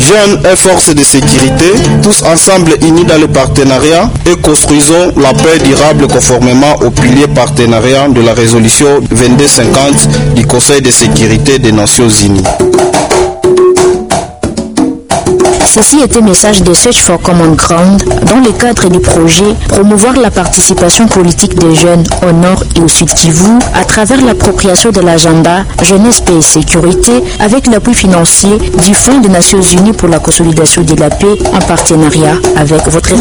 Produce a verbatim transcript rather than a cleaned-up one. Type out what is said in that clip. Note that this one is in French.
Jeunes et forces de sécurité, tous ensemble unis dans le partenariat et construisons la paix durable conformément au pilier partenariat de la résolution vingt-deux cinquante du Conseil de sécurité des Nations Unies. Ceci était un message de Search for Common Ground dans le cadre du projet promouvoir la participation politique des jeunes au nord et au sud Kivu à travers l'appropriation de l'agenda Jeunesse, Paix et Sécurité avec l'appui financier du Fonds des Nations Unies pour la consolidation de la paix en partenariat avec votre